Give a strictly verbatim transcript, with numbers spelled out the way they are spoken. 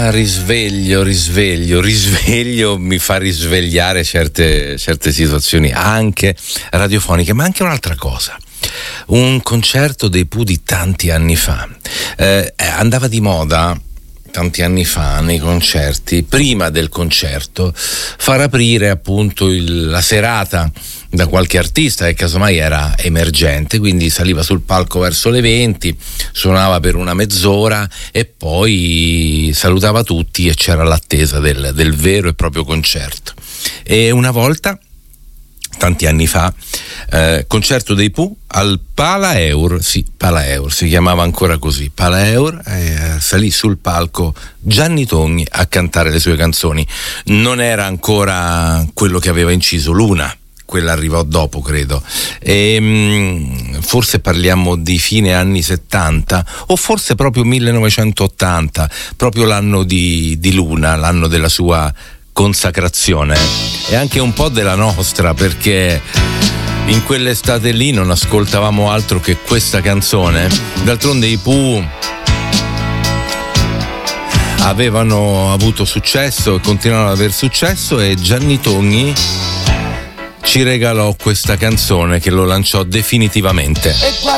Ah, risveglio, risveglio, risveglio mi fa risvegliare certe, certe situazioni anche radiofoniche, ma anche un'altra cosa. Un concerto dei Pooh di tanti anni fa. Eh, andava di moda tanti anni fa nei concerti, prima del concerto, far aprire appunto il, la serata da qualche artista che casomai era emergente, quindi saliva sul palco verso le venti, suonava per una mezz'ora e poi salutava tutti e c'era l'attesa del, del vero e proprio concerto. E una volta, tanti anni fa, eh, concerto dei Pooh al Palaeur, sì, Palaeur, si chiamava ancora così, Palaeur, eh, salì sul palco Gianni Togni a cantare le sue canzoni. Non era ancora quello che aveva inciso Luna, quella arrivò dopo, credo. E, mh, forse parliamo di fine anni settanta o forse proprio millenovecentottanta, proprio l'anno di, di Luna, l'anno della sua consacrazione, e anche un po' della nostra, perché in quell'estate lì non ascoltavamo altro che questa canzone. D'altronde i Pooh avevano avuto successo e continuano ad aver successo, e Gianni Togni ci regalò questa canzone che lo lanciò definitivamente. E guarda